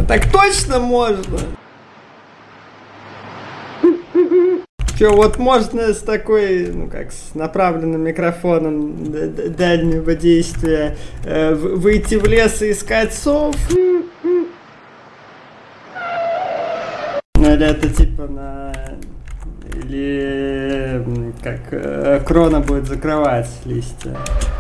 Так точно можно? Че, вот можно с такой, ну как, с направленным микрофоном дальнего действия выйти в лес и искать сов? Ну или это типа на... Или как крона будет закрывать листья?